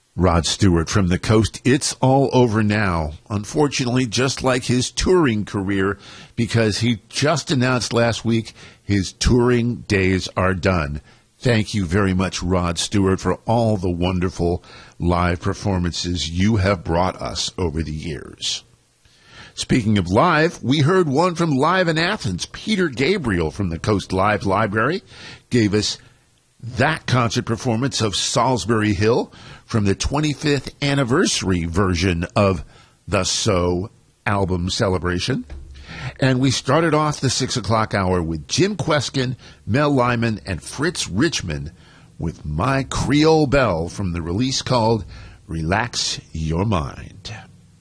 Rod Stewart from the Coast. It's all over now. Unfortunately, just like his touring career, because he just announced last week his touring days are done. Thank you very much, Rod Stewart, for all the wonderful live performances you have brought us over the years. Speaking of live, we heard one from Live in Athens. Peter Gabriel from the Coast Live Library gave us that concert performance of Salisbury Hill from the 25th anniversary version of the So album celebration. And we started off the 6 o'clock hour with Jim Kweskin, Mel Lyman, and Fritz Richmond with My Creole Belle from the release called Relax Your Mind.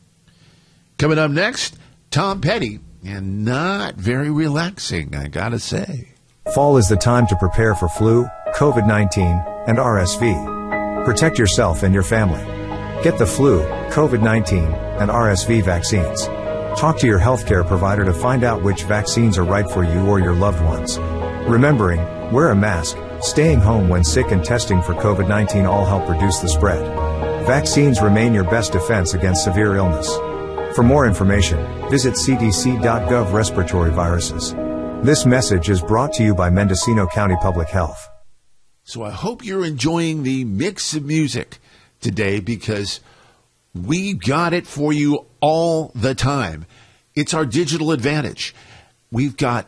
Coming up next, Tom Petty, and not very relaxing, I gotta say. Fall is the time to prepare for flu, COVID-19, and RSV. Protect yourself and your family. Get the flu, COVID-19, and RSV vaccines. Talk to your healthcare provider to find out which vaccines are right for you or your loved ones. Remembering, wear a mask, staying home when sick, and testing for COVID-19 all help reduce the spread. Vaccines remain your best defense against severe illness. For more information, visit cdc.gov respiratory viruses. This message is brought to you by Mendocino County Public Health. So I hope you're enjoying the mix of music today, because we got it for you all the time. It's our digital advantage. We've got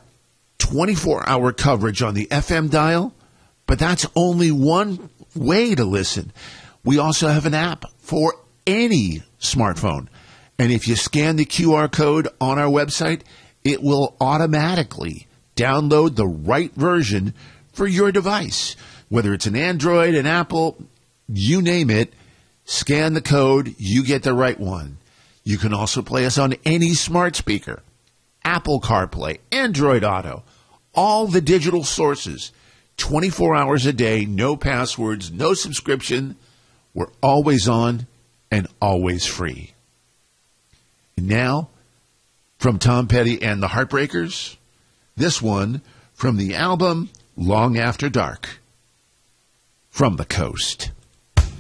24-hour coverage on the FM dial, but that's only one way to listen. We also have an app for any smartphone. And if you scan the QR code on our website, it will automatically download the right version for your device. Whether it's an Android, an Apple, you name it, scan the code, you get the right one. You can also play us on any smart speaker, Apple CarPlay, Android Auto, all the digital sources, 24 hours a day, no passwords, no subscription. We're always on and always free. Now, from Tom Petty and the Heartbreakers, this one from the album Long After Dark, from the Coast.